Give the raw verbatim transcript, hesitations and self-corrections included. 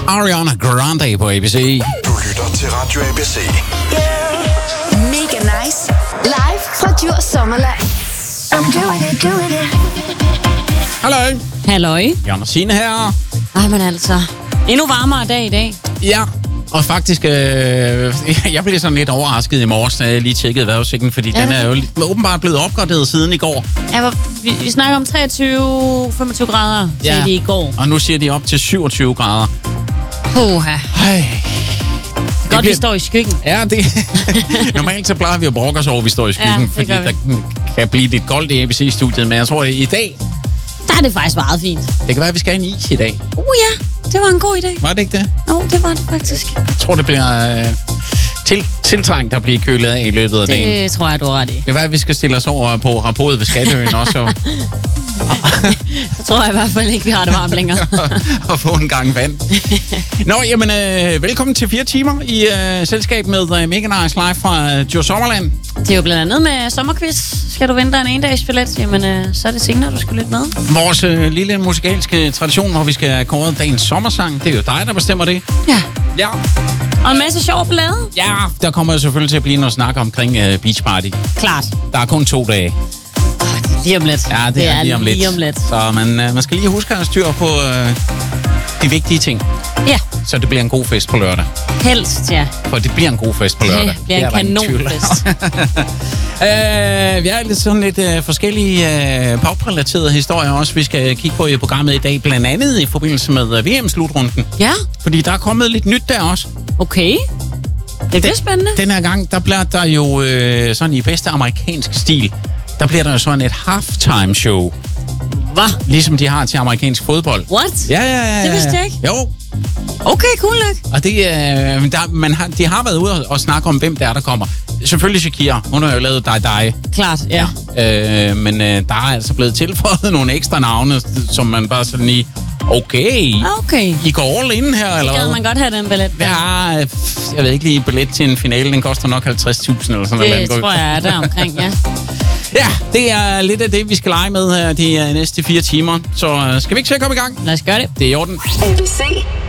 Ariana Grande på A B C. Du lytter til Radio A B C. Yeah. Mega nice. Live fra Djurs Sommerland. I'm doing it, doing it. Hallo. Halløj. Jørgen og Signe her. Ej, men altså. Endnu varmere dag i dag. Ja, og faktisk, øh, jeg blev sådan lidt overrasket i morges, da jeg lige tjekkede vejrudsigten, fordi ja. den er jo åbenbart blevet opgraderet siden i går. Ja, hvor, vi, vi snakker om treogtyve til femogtyve grader, ja. Sagde de i går. Og nu siger de op til syvogtyve grader. Puha. Ej. Godt, bliver... vi står i skyggen. Ja, det... Normalt så plejer vi at brokke os over, at vi står i skyggen, ja, fordi der kan blive lidt koldt i A B C-studiet, men jeg tror, at i dag... Der er det faktisk meget fint. Det kan være, at vi skal have en is i dag. Uh ja, det var en god idé. Var det ikke det? Jo, oh, det var det faktisk. Jeg tror, det bliver øh, til, tiltrængt at blive kølet af i løbet af det dagen. Det tror jeg, du er ret i. Det kan være, at vi skal stille os over på rapportet ved Skatteøen også. Så tror jeg i hvert fald ikke, vi har det varmt længere. Og få en gang vand. Nå, jamen, øh, velkommen til fire timer i øh, selskab med øh, Mega Nice live fra øh, Djurs Sommerland. Det er jo blandt andet med sommerquiz. Skal du vente dig en endagsbillet, jamen øh, så er det senere, du skal lytte med. Vores øh, lille musikalske tradition, hvor vi skal kåre dagens sommersang. Det er jo dig, der bestemmer det. Ja. Ja. Og en masse sjov ballade. Ja, der kommer jo selvfølgelig til at blive noget snak omkring øh, Beach Party. Klart. Der er kun to dage. Lige om lidt. Ja, det, det er, er lige om lidt. Lige om lidt. Så man, øh, man skal lige huske at have styr på øh, de vigtige ting. Ja. Så det bliver en god fest på lørdag. Helst, ja. For det bliver en god fest på lørdag. Det bliver en kanonfest. uh, vi har lidt sådan lidt uh, forskellige uh, poprelaterede historier også, vi skal kigge på i programmet i dag. Blandt andet i forbindelse med uh, V M-slutrunden. Ja. Fordi der er kommet lidt nyt der også. Okay. Det bliver spændende. Den her gang, der bliver der jo uh, sådan i bedste amerikansk stil, der bliver der jo sådan et halftime show. Hvad? Ligesom de har til amerikansk fodbold. What? Ja, ja, ja. Det vidste jeg ikke. Jo. Okay, cool nok. Og det, øh, der, man har, de har været ude og, og snakke om, hvem det er, der kommer. Selvfølgelig Shakira. Hun har jo lavet Dig Dig. Klart, ja. ja. Øh, men øh, der er altså blevet tilføjet nogle ekstra navne, som man bare sådan lige... Okay. Okay. I går all in her, eller hvad? Skal man godt have den billet? Ja, jeg ved ikke lige, billet til en finale, den koster nok halvtreds tusind eller sådan noget. Det tror jeg er der omkring, ja. Ja, det er lidt af det, vi skal lege med her de næste fire timer. Så skal vi ikke se at komme i gang? Lad os gøre det. Det er i orden. A B C